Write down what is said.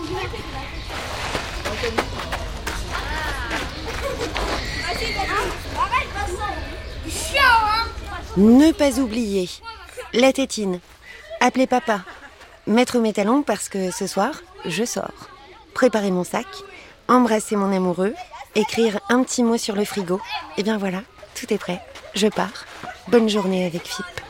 Ne pas oublier, la tétine, appeler papa, mettre mes talons parce que ce soir, je sors, préparer mon sac, embrasser mon amoureux, écrire un petit mot sur le frigo. Et bien voilà, tout est prêt, je pars. Bonne journée avec FIP.